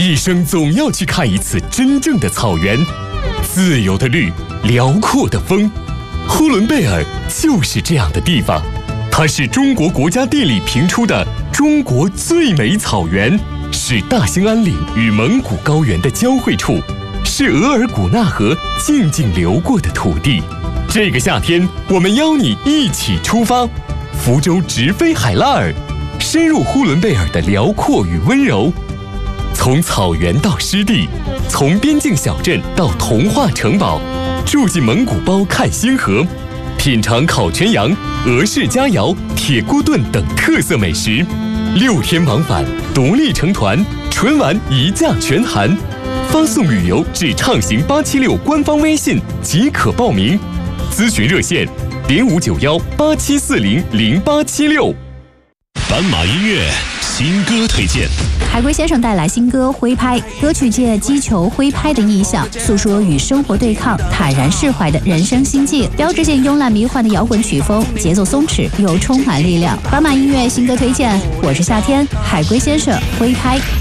一生总要去看一次真正的草原，自由的绿，辽阔的风。呼伦贝尔就是这样的地方，它是中国国家地理评出的中国最美草原，是大兴安岭与蒙古高原的交汇处，是额尔古纳河静静流过的土地。这个夏天，我们邀你一起出发，福州直飞海拉尔，深入呼伦贝尔的辽阔与温柔。从草原到湿地，从边境小镇到童话城堡，住进蒙古包看星河，品尝烤全羊、俄式佳肴、铁锅炖等特色美食。6天往返，独立成团，纯玩一价全含。发送旅游至畅行876官方微信即可报名。咨询热线059187400876。 斑马音乐新歌推荐。 海龟先生带来新歌《挥拍》，歌曲借击球挥拍的意象，诉说与生活对抗、坦然释怀的人生心境。标志性慵懒迷幻的摇滚曲风，节奏松弛又充满力量。斑马音乐新歌推荐，我是夏天，海龟先生《挥拍》。